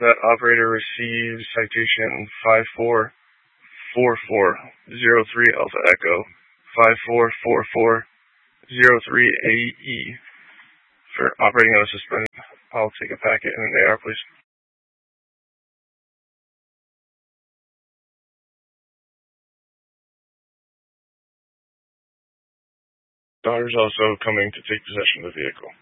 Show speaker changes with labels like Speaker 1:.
Speaker 1: That operator receives citation 544403 Alpha Echo 544403 AE for operating on a suspended. I'll take a packet in an AR, please. Daughter's also coming to take possession of the vehicle.